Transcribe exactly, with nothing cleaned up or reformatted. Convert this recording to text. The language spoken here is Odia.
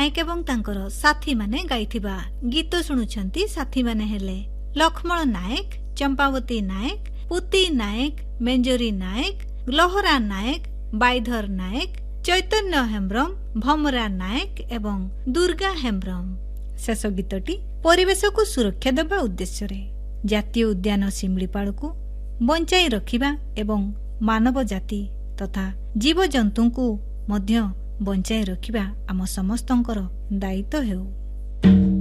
ନାୟକ ଏବଂ ତାଙ୍କର ସାଥୀ ମାନେ ଗାଇଥିବା ଗୀତ ଶୁଣୁଛନ୍ତି। ସାଥୀ ମାନେ ହେଲେ ଲକ୍ଷ୍ମଣ ନାୟକ, ଚମ୍ପାବତୀ ନାୟକ, ପୁତି ନାୟକ, ମେଞ୍ଜରୀ ନାୟକ, ଲହରା ନାୟକ, ବାଇଧର ନାୟକ, ଚୈତନ୍ୟ ହେମ୍ବ୍ରମ, ଭମରା ନାୟକ ଏବଂ ଦୁର୍ଗା ହେମ୍ବ୍ରମ। ଶେଷ ଗୀତଟି ପରିବେଶକୁ ସୁରକ୍ଷା ଦେବା ଉଦ୍ଦେଶ୍ୟରେ ଜାତୀୟ ଉଦ୍ୟାନ ଶିମିଳିପାଳକୁ ବଞ୍ଚାଇ ରଖିବା ଏବଂ ମାନବ ଜାତି ତଥା ଜୀବଜନ୍ତୁଙ୍କୁ ମଧ୍ୟ ବଞ୍ଚାଇ ରଖିବା ଆମ ସମସ୍ତଙ୍କର ଦାୟିତ୍ୱ ହେଉ।